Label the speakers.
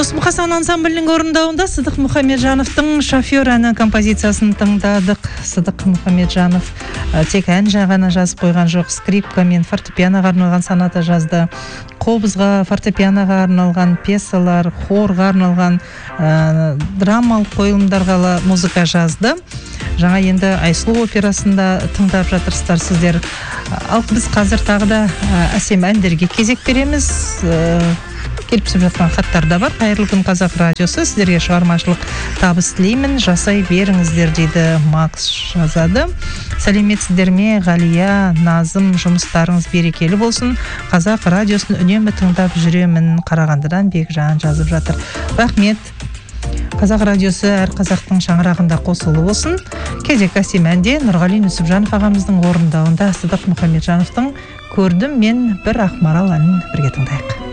Speaker 1: Досым Хасан ансамблінің орындауында Сыдық Мұхамеджановтың «Шофер» әні композициясын тыңдадық. Сыдық Мұхамеджанов тек ән ғана жазып қойған жоқ, скрипка мен фортепианоға арналған соната жазды. Қобызға, фортепианоға арналған пьесалар, хорға арналған драмалық қойылымдарға музыка жазды. Жаңа енді Айсұлу операсында тыңдап жатырсыздар сіздер. Ал біз қазір тағы да әсем әндерге кезек береміз. Келіп түсіп жатқан хаттар да бар. Қайырлы күн Қазақ радиосы, сіздерге шығармашылық табыс тілеймін, жасай беріңіздер дейді Макс жазады. Сәлеметсіздер ме, Ғалия, Назым, жұмыстарыңыз берекелі болсын. Қазақ радиосын үнемі тыңдап жүремін. Қарағандыдан Бекжан жазып жатыр. Рахмет. Қазақ радиосы әр қазақтың шаңырағында қосылы болсын. Кезек әсем әнде Нұрғали Нүсіпжанов ағамыздың орындауында Сыдық Мұхамеджановтың «Көрдім мен бір ақмарал» әнін бірге тыңдайық.